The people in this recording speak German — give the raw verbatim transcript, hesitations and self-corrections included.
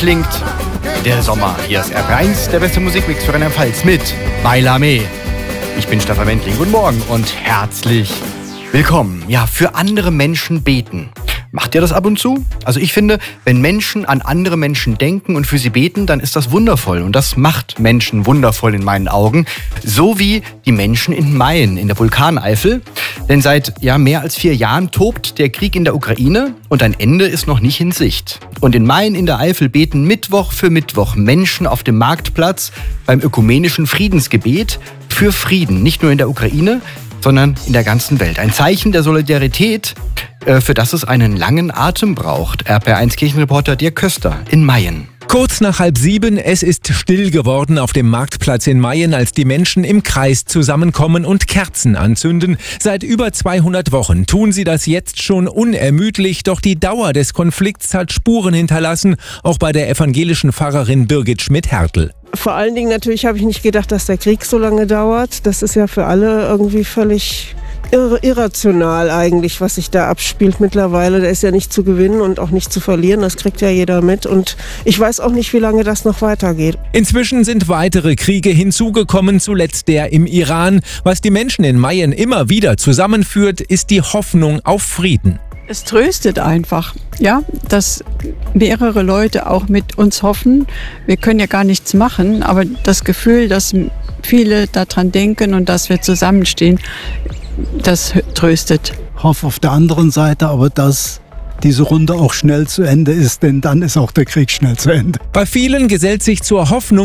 klingt der Sommer. Hier ist R P eins, der beste Musikmix für Rheinland-Pfalz mit Bailame. Ich bin Stefan Wendling. Guten Morgen und herzlich willkommen. Ja, für andere Menschen beten. Macht ihr das ab und zu? Also ich finde, wenn Menschen an andere Menschen denken und für sie beten, dann ist das wundervoll. Und das macht Menschen wundervoll in meinen Augen. So wie die Menschen in Mayen in der Vulkaneifel. Denn seit ja, mehr als vier Jahren tobt der Krieg in der Ukraine und ein Ende ist noch nicht in Sicht. Und in Mayen in der Eifel beten Mittwoch für Mittwoch Menschen auf dem Marktplatz beim ökumenischen Friedensgebet für Frieden. Nicht nur in der Ukraine, sondern in der ganzen Welt. Ein Zeichen der Solidarität, für das es einen langen Atem braucht. R P eins Kirchenreporter Dirk Köster in Mayen. Kurz nach halb sieben, es ist still geworden auf dem Marktplatz in Mayen, als die Menschen im Kreis zusammenkommen und Kerzen anzünden. Seit über zweihundert Wochen tun sie das jetzt schon unermüdlich, doch die Dauer des Konflikts hat Spuren hinterlassen, auch bei der evangelischen Pfarrerin Birgit Schmidt-Hertel. Vor allen Dingen natürlich habe ich nicht gedacht, dass der Krieg so lange dauert. Das ist ja für alle irgendwie völlig irr- irrational eigentlich, was sich da abspielt mittlerweile. Der ist ja nicht zu gewinnen und auch nicht zu verlieren. Das kriegt ja jeder mit. Und ich weiß auch nicht, wie lange das noch weitergeht. Inzwischen sind weitere Kriege hinzugekommen, zuletzt der im Iran. Was die Menschen in Mayen immer wieder zusammenführt, ist die Hoffnung auf Frieden. Es tröstet einfach, ja, dass mehrere Leute auch mit uns hoffen. Wir können ja gar nichts machen, aber das Gefühl, dass viele daran denken und dass wir zusammenstehen, das tröstet. Ich hoffe auf der anderen Seite aber, dass diese Runde auch schnell zu Ende ist, denn dann ist auch der Krieg schnell zu Ende. Bei vielen gesellt sich zur Hoffnung